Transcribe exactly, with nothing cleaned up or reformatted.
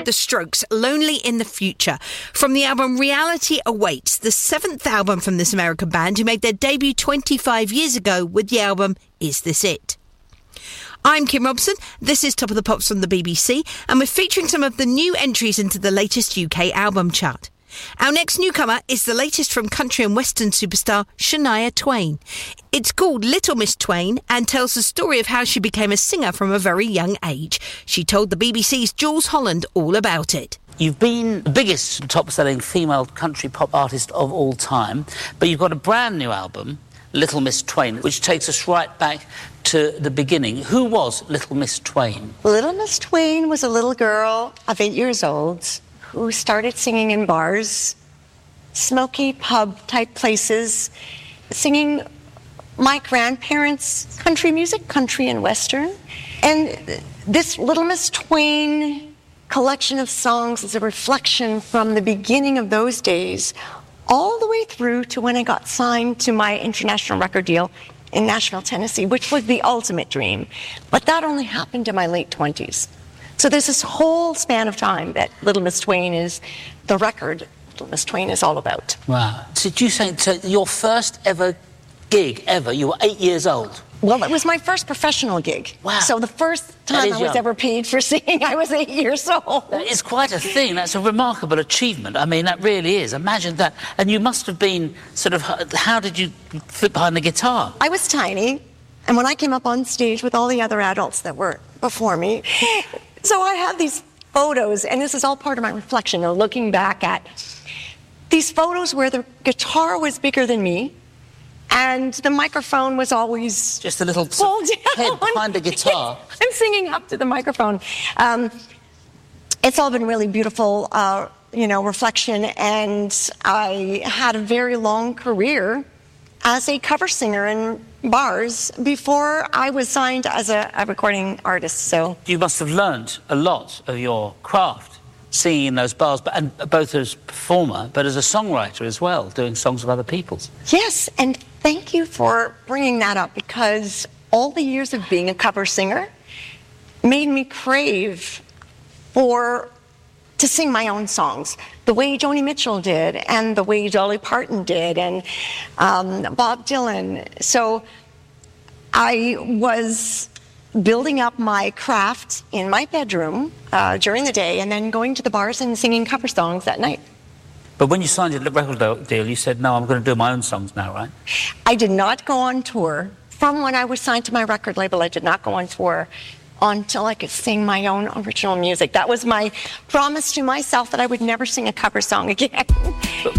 The Strokes, Lonely in the Future. From the album Reality Awaits, the seventh album from this American band who made their debut twenty-five years ago with the album Is This It? I'm Kim Robson. This is Top of the Pops from the B B C, and we're featuring some of the new entries into the latest U K album chart. Our next newcomer is the latest from country and western superstar Shania Twain. It's called Little Miss Twain and tells the story of how she became a singer from a very young age. She told the B B C's Jules Holland all about it. You've been the biggest top-selling female country pop artist of all time, but you've got a brand new album, Little Miss Twain, which takes us right back to the beginning. Who was Little Miss Twain? Little Miss Twain was a little girl of eight years old who started singing in bars, smoky pub-type places, singing my grandparents' country music, country and western. And this Little Miss Twain collection of songs is a reflection from the beginning of those days all the way through to when I got signed to my international record deal in Nashville, Tennessee, which was the ultimate dream. But that only happened in my late twenties. So there's this whole span of time that Little Miss Twain is the record Little Miss Twain is all about. Wow. So did you say so your first ever gig ever, you were eight years old? Well, it was my first professional gig. Wow. So the first time I was young. ever paid for singing, I was eight years old. That is quite a thing. That's a remarkable achievement. I mean, that really is. Imagine that. And you must have been sort of, how did you flip behind the guitar? I was tiny, and when I came up on stage with all the other adults that were before me, so I had these photos, and this is all part of my reflection, of looking back at these photos where the guitar was bigger than me, and the microphone was always just a little pulled head down. behind the guitar. I'm singing up to the microphone. Um, it's all been really beautiful, uh, you know, reflection, and I had a very long career as a cover singer in bars before I was signed as a, a recording artist. So you must have learned a lot of your craft singing in those bars, but and both as a performer, but as a songwriter as well, doing songs of other people's. Yes, and thank you for bringing that up, because all the years of being a cover singer made me crave for to sing my own songs, the way Joni Mitchell did, and the way Dolly Parton did, and um, Bob Dylan. So I was building up my craft in my bedroom uh, during the day, and then going to the bars and singing cover songs at night. But when you signed your record deal, you said, no, I'm going to do my own songs now, right? I did not go on tour. From when I was signed to my record label, I did not go on tour until I could sing my own original music. That was my promise to myself, that I would never sing a cover song again.